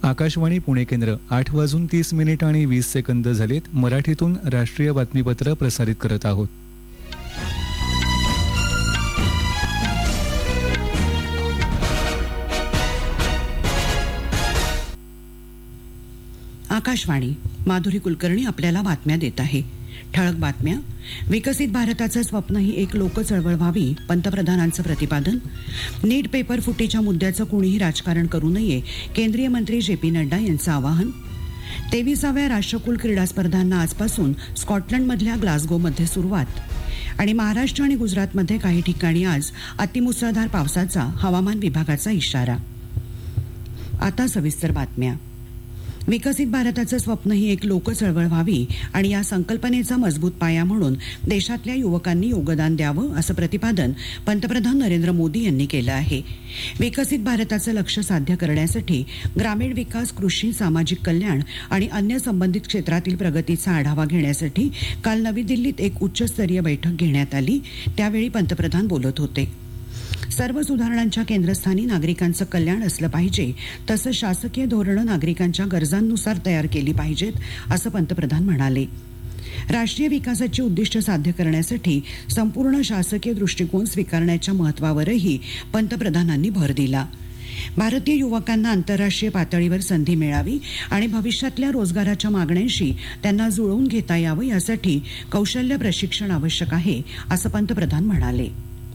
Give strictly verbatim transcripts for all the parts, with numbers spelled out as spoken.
आकाशवाणी पुणे केंद्र आठ वाजून तीस मिनिट आणि वीस सेकंद झालेत. मराठीतून राष्ट्रीय बातमीपत्र प्रसारित करत आहोत. आकाशवाणी. माधुरी कुलकर्णी आपल्याला बातम्या देत आहे. ठळक बातम्या. विकसित भारताचं स्वप्न ही एक लोकचळवळ व्हावी, पंतप्रधानांचं प्रतिपादन. नीट पेपर फुटीच्या मुद्द्याचं कुणीही राजकारण करू नये, केंद्रीय मंत्री जे पी नड्डा यांचं आवाहन. तेविसाव्या राष्ट्रकुल क्रीडा स्पर्धांना आजपासून स्कॉटलंडमधल्या ग्लासगोमध्ये सुरुवात. आणि महाराष्ट्र आणि गुजरातमध्ये काही ठिकाणी आज अतिमुसळधार पावसाचा हवामान विभागाचा इशारा. आता सविस्तर बातम्या. विकसित भारताचं स्वप्न ही एक लोकचळवळ व्हावी आणि या संकल्पनेचा मजबूत पाया म्हणून देशातल्या युवकांनी योगदान द्यावं, असं प्रतिपादन पंतप्रधान नरेंद्र मोदी यांनी केलं आहे. विकसित भारताचं लक्ष्य साध्य करण्यासाठी ग्रामीण विकास, कृषी, सामाजिक कल्याण आणि अन्य संबंधित क्षेत्रातील प्रगतीचा आढावा घेण्यासाठी काल नवी दिल्लीत एक उच्चस्तरीय बैठक घेण्यात आली. त्यावेळी पंतप्रधान बोलत होते. सर्व सुधारणांच्या केंद्रस्थानी नागरिकांचं कल्याण असलं पाहिजे, तसंच शासकीय धोरणं नागरिकांच्या गरजांनुसार तयार केली पाहिजेत, असं पंतप्रधान म्हणाले. राष्ट्रीय विकासाची उद्दिष्ट साध्य करण्यासाठी संपूर्ण शासकीय दृष्टिकोन स्वीकारण्याच्या महत्त्वावरही पंतप्रधानांनी भर दिला. भारतीय युवकांना आंतरराष्ट्रीय पातळीवर संधी मिळावी आणि भविष्यातल्या रोजगाराच्या मागण्यांशी त्यांना जुळवून घेता यावं, यासाठी कौशल्य प्रशिक्षण आवश्यक आहे, असं पंतप्रधान म्हणाले.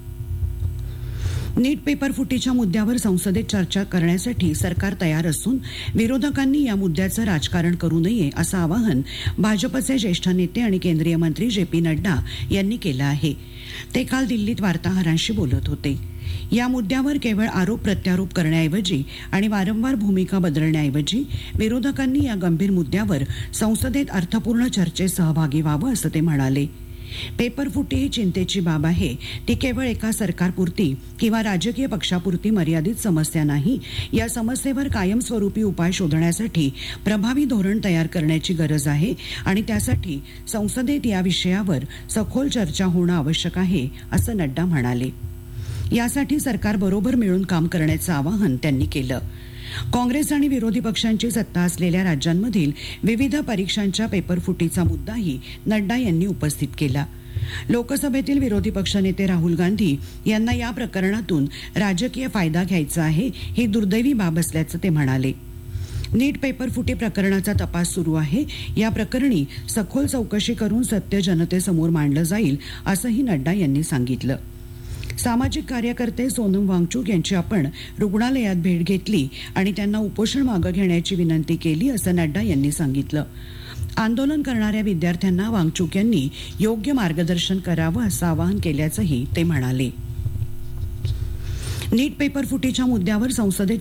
नीट पेपर फुटीच्या मुद्द्यावर संसदेत चर्चा करण्यासाठी सरकार तयार असून विरोधकांनी या मुद्द्याचं राजकारण करू नये, असं आवाहन भाजपचे ज्येष्ठ नेते आणि केंद्रीय मंत्री जे पी नड्डा यांनी केलं आहे. ते काल दिल्लीत वार्ताहरांशी बोलत होते. या मुद्द्यावर केवळ आरोप प्रत्यारोप करण्याऐवजी आणि वारंवार भूमिका बदलण्याऐवजी विरोधकांनी या गंभीर मुद्द्यावर संसदेत अर्थपूर्ण चर्चेत सहभागी व्हावं, असं ते म्हणाले. पेपर फुटी ही चिंतेची बाब आहे. ती केवळ एका सरकारपुरती किंवा राजकीय पक्षापुरती मर्यादित समस्या नाही. या समस्येवर कायमस्वरूपी उपाय शोधण्यासाठी प्रभावी धोरण तयार करण्याची गरज आहे आणि त्यासाठी संसदेत या विषयावर सखोल चर्चा होणं आवश्यक आहे, असं नड्डा म्हणाले. यासाठी सरकार बरोबर मिळून काम करण्याचं आवाहन त्यांनी केलं. काँग्रेस आणि विरोधी पक्षांची सत्ता असलेल्या राज्यांमधील विविध परीक्षांच्या पेपरफुटीचा मुद्दाही नड्डा यांनी उपस्थित केला. लोकसभेतील विरोधी पक्षनेते राहुल गांधी यांना या प्रकरणातून राजकीय फायदा घ्यायचा आहे, ही दुर्दैवी बाब असल्याचं ते म्हणाले. नीट पेपरफुटी प्रकरणाचा तपास सुरू आहे. या प्रकरणी सखोल चौकशी करून सत्य जनतेसमोर मांडलं जाईल, असंही नड्डा यांनी सांगितलं. सामाजिक कार्यकर्ते सोनम वांगचुक यांची आपण रुग्णालयात भेट घेतली आणि त्यांना उपोषण मागे घेण्याची विनंती केली, असं नड्डा यांनी सांगितलं. आंदोलन करणाऱ्या विद्यार्थ्यांना वांगचुक यांनी योग्य मार्गदर्शन करावं, असं आवाहन केल्याचंही ते म्हणाले. नीट पेपर फुटीच्या मुद्द्यावर संसदेत